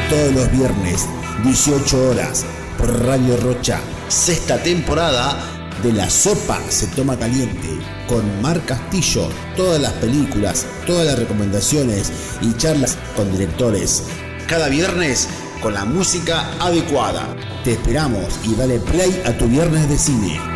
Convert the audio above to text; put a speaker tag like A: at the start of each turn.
A: todos los viernes, 18 horas, por Radio Rocha. Sexta temporada de La Sopa se Toma Caliente, con Mar Castillo. Todas las películas, todas las recomendaciones y charlas con directores. Cada viernes con la música adecuada. Te esperamos y dale play a tu viernes de cine.